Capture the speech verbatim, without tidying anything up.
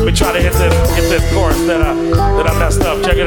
Let me try to hit this, hit this chorus that I, that I messed up. Check it